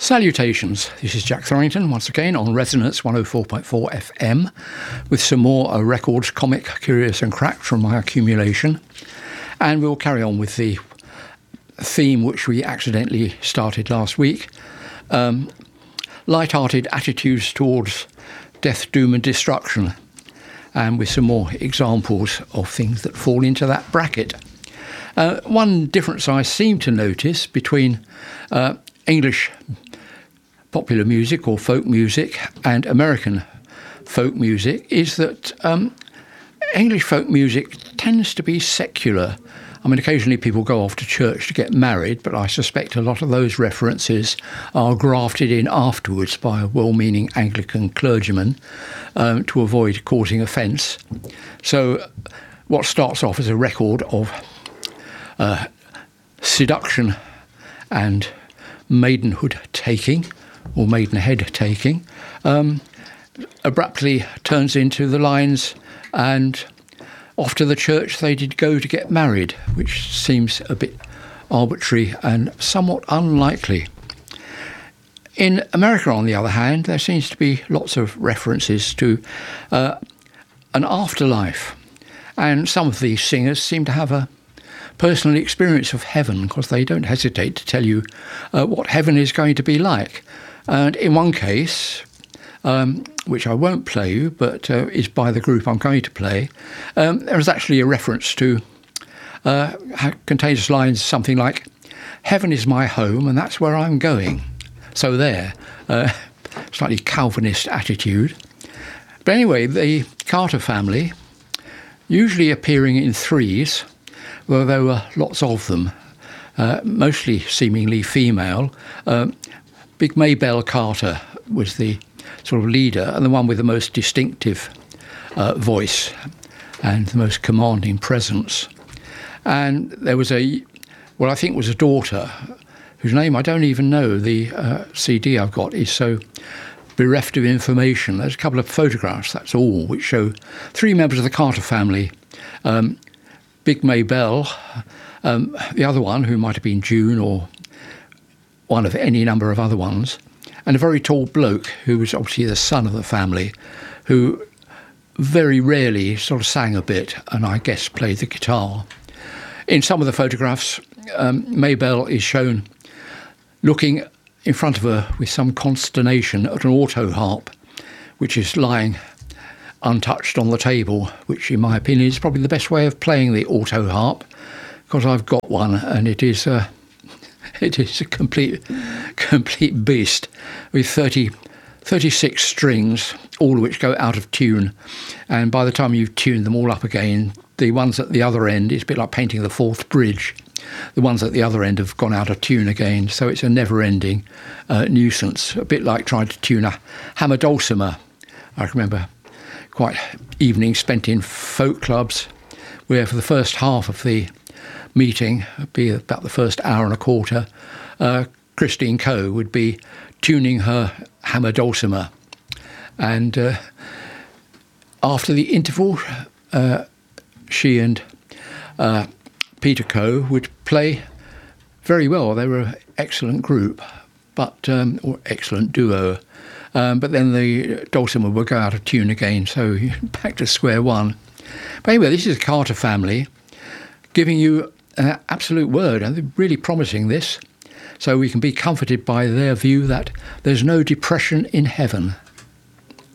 Salutations, this is Jack Thorrington once again on Resonance 104.4 FM with some more records, comic, curious and cracked from my accumulation. And we'll carry on with the theme which we accidentally started last week. Light-hearted attitudes towards death, doom and destruction, and with some more examples of things that fall into that bracket. One difference I seem to notice between English popular music or folk music and American folk music is that English folk music tends to be secular. I mean, occasionally people go off to church to get married, but I suspect a lot of those references are grafted in afterwards by a well-meaning Anglican clergyman to avoid causing offence. So what starts off as a record of seduction and maidenhood taking, or maidenhead taking, abruptly turns into the lines, and off to the church they did go to get married, which seems a bit arbitrary and somewhat unlikely. In America, on the other hand, there seems to be lots of references to an afterlife, and some of these singers seem to have a personal experience of heaven, because they don't hesitate to tell you what heaven is going to be like. And in one case, which I won't play you, but is by the group I'm going to play, there is actually a reference to, contains lines something like, "Heaven is my home and that's where I'm going." So there, slightly Calvinist attitude. But anyway, the Carter family, usually appearing in threes, well, there were lots of them, mostly seemingly female. Big Maybelle Carter was the sort of leader and the one with the most distinctive voice and the most commanding presence. And there was I think was a daughter whose name I don't even know. The CD I've got is so bereft of information. There's a couple of photographs, that's all, which show three members of the Carter family. Big Maybelle, the other one, who might have been June or one of any number of other ones, and a very tall bloke who was obviously the son of the family, who very rarely sort of sang a bit and I guess played the guitar. In some of the photographs, Maybelle is shown looking in front of her with some consternation at an auto harp, which is lying untouched on the table, which in my opinion is probably the best way of playing the auto harp, because I've got one and it is a complete beast with 36 strings, all of which go out of tune, and by the time you've tuned them all up again, the ones at the other end, it's a bit like painting the Forth Bridge. The ones at the other end have gone out of tune again, so it's a never-ending nuisance, a bit like trying to tune a hammer dulcimer. I remember quite evenings spent in folk clubs where for the first half of the meeting, be about the first hour and a quarter, Christine Coe would be tuning her hammer dulcimer, and after the interval she and Peter Coe would play very well. They were an excellent group, but or excellent duo, but then the dulcimer would go out of tune again, so back to square one. But anyway, this is the Carter family giving you an absolute word, and they're really promising this, so we can be comforted by their view that there's no depression in heaven.